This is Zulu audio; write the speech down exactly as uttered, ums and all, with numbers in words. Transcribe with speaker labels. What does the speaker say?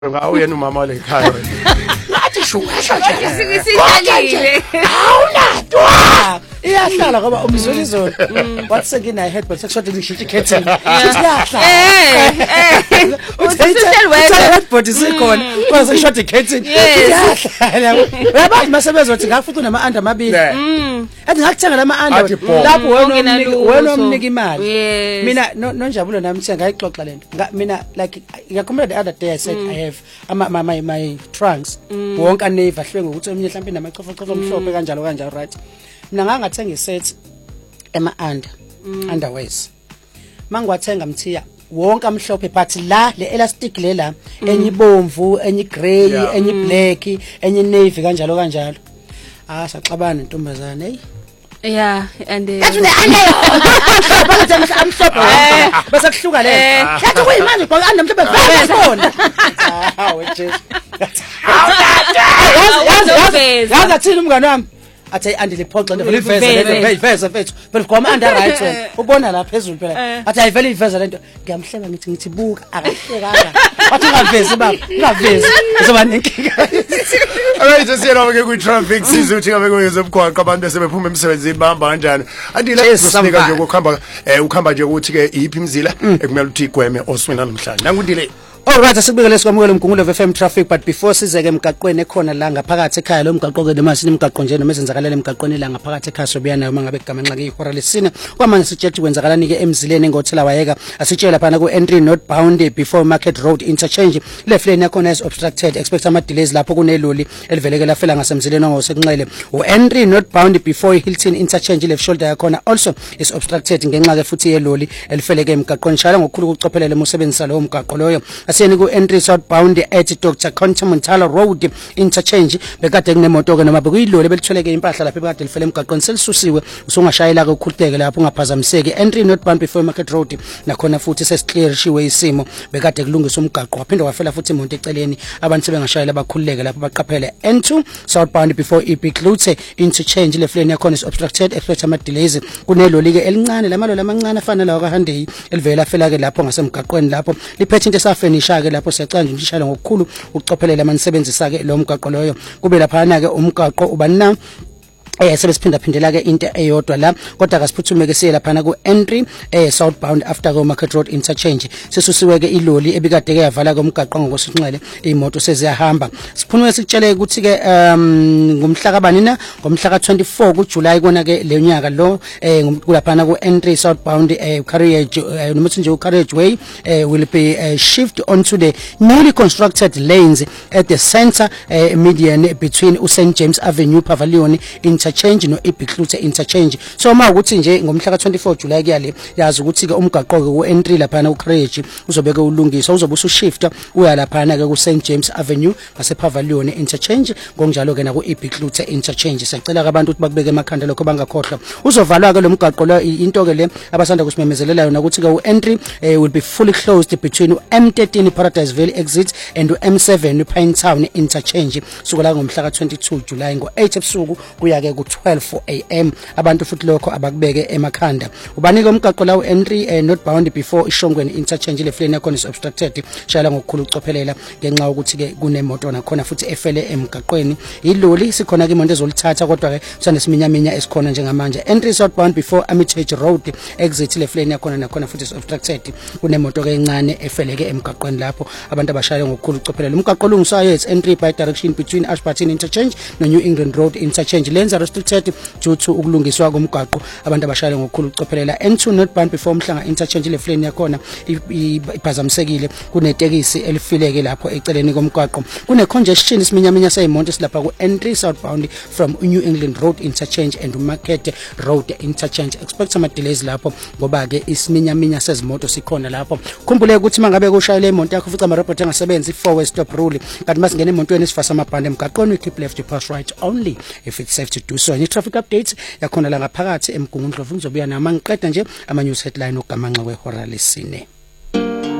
Speaker 1: ngawo yena umama wale ekhaya athi shuwasha nje
Speaker 2: Isihlekile.
Speaker 1: awunatwa
Speaker 3: iyahlala ngoba umzulu izolo wathi sengina headband sekushade ngishithi curtain iyahlala
Speaker 2: Eh eh. Usisel wena.
Speaker 3: headboard isikhona kwaze kushade curtain iyahlala yabathi masebezothi ngafuthi unama under amabili athi ngakuthenga lama under
Speaker 1: Athi bo.
Speaker 3: lapho wena
Speaker 2: Ongena
Speaker 3: umniki
Speaker 2: lutho.
Speaker 3: wena umniki imali
Speaker 2: Yes.
Speaker 3: mina no- nonjabulo nami sengayixoxa lento Nga- mina like ngiyakhumbula the other day I said I have ama my my, my trunks wonke aneva hlwe ngokuthi eminye mhlawumbe namachofochofozo omhlophe kanjalo kanjalo right mina ngangathenga iset ema under underwears mangwathenga mthiya wonke amhlophe but la le elastic lela enye ibomvu enye grey
Speaker 1: Yeah.
Speaker 3: enye black enye navy kanjalo kanjalo ah saxabana ntombazane hey
Speaker 2: Yeah, and uh,
Speaker 3: bathi amhlophe bese kuhluka le yathi kuyimali ngoba andamhlophe khona ah wethe
Speaker 2: Awunaveza.
Speaker 3: yazi athini umngane wami athi andiliphoxa nje iveza lento hey iveza mfethu but kwama under right wena ubona la phezulu phela athi ayivele iveza lento ngiyamhleba ngithi ngithi buka akahlekanga wathi ungavezi baba ungavezi uzoba nenkinga
Speaker 1: Alright, siyena ke ku traffic sizo uthi ngabe kuyezomgwaqo abantu sebephuma emsebenzini bahamba kanjani. Andile
Speaker 3: Yes,
Speaker 1: usinika nje
Speaker 3: somebody.
Speaker 1: ukuhamba eh ukuhamba nje ukuthi ke iphi imizila ekumele ukuthi igweme oswina namhlanje. Nangundile
Speaker 3: Alright, asikubekele sikwamukela umgungulo of F M Traffic but before sizeke emgaqweni ekhona la ngaphakathi ekhaya lo mgaqo ke noma sini imgaqo nje noma ezenzakalele emgaqweni la ngaphakathi ekhaya sobuya nayo mangabe igama nxa ke ihora lesine kwamanje sitshethi kwenzakalani ke emzileni ngothela wayeka asitshela phana ku entry not bound before market road interchange left lane yakhona is obstructed expect ama delays lapho kuneloli eliveleke lafela ngasemzileni ngosekunxele u entry not bound before Hilton interchange left shoulder yakhona also is obstructed ngenxa ke futhi yeloli elifeleke emgaqweni shala ngokukhulu ukucophelela umusebenzisa lo mgaqo loyo asiyeni ku entry southbound at Doctor Continental Road interchange bekade kunemoto ke noma bekuyiloli belitholeke impahla lapha bekade lifele emgaqweni selisusiwe usungashayela ke ukhululeke lapho ungaphazamiseki entry not bound before market road nakhona futhi sesiclearishiwe isimo bekade kulungiswa umgaqo waphinde wafela futhi imoto eceleni abantu sebengashayela bakhululeke lapho baqaphele N two southbound before Ibiclute interchange left lane yakhona is obstructed expect ama delays kuneloli ke elincane lamaloli amancane afana lawa ka Hyundai elivela fela ke lapho ngasemgaqweni lapho liphethe into esafenisha ke lapho siyacanja umshishalo ngokukhulu ucophelela manisebenzisa ke lo mgaqo loyo kube lapha na ke umgaqo ubana eh sebesiphinda phindela ke into eyodwa la kodwa akasiphuthume ke siye lapha na ku entry eh southbound after go market road interchange sesusiwe ke iloli ebikade ke yavala ke umgaqo ngokusinxele imoto seziyahamba siphunuke sikutshele ukuthi ke um ngomhla kabani na ngomhla ka twenty-four ku July kona ke le nyaka lo eh kulapha na ku entry southbound eh carriage noma nje u carriage way eh will be uh, shift onto the newly constructed lanes at the center uh, median between Saint James Avenue Pavilion interchange no Ibiclute interchange so ma ukuthi nje ngomhla ka twenty-four July kuyale yazi ukuthi ke umgaqo ke ku entry lapha na ku carriage uzobeke ulungiswa uzobe usushifta uya lapha na ke ku Saint James Avenue ngase Pavilion interchange ngokunjalo ke na ku Ibiclute interchange sicela abantu ukuthi bakubeke emakhanda lokho bangakhohlwa uzovalwa ke lo mgaqo lo into ke le abasanda kusimemezelela yona ukuthi ke u entry eh, will be fully closed between M thirteen Paradiseville exit and M seven Pinetown interchange sukela ngomhla ka twenty-two July ngo eight ebusuku kuya ke ku twelve a m abantu futhi lokho abakubeke emakhanda ubanike umgaqo la u entry eh, not bound before ishongweni interchange le flane yakhona is obstructed shala ngokukhulu ucophelela ngenxa ukuthi ke kunemoto nakhona futhi efele emgaqweni iloli sikhona ke imoto ezolithatha kodwa ke kusande siminyaminya esikhona njengamanje entry southbound before Armitage Road exit le flane yakhona nakhona futhi is obstructed kunemoto ke encane efeleke emgaqweni lapho abantu abashayela ngokukhulu ucophelela umgaqo olungiswayo is entry by direction between Ashburton interchange no New England Road interchange lenza restricted due to ukulungiswa komgaqo abantu abashayela ngokukhulu ucophelela N two not bound before Mhlanga interchange le flane yakhona iphazamisekile kunetekisi elifileke lapho eceleni komgaqo kune congestion isiminyaminya seyimonto silapha ku entry southbound from New England Road interchange and Market Road interchange expect some delays lapho ngoba ke isiminyaminya sezimoto sikhona lapho khumbule ukuthi mangabe kushayela imoto yakho futhi ama robot engasebenzi four way stop rule kanti masingena emotweni esifasa amabhande emgaqweni keep left to pass right only if it's safe to do so any traffic updates yakhona la ngaphakathi emgungundlovu ngizobuya nama ngiqeda nje ama news headline ogamanxa wehora lesine.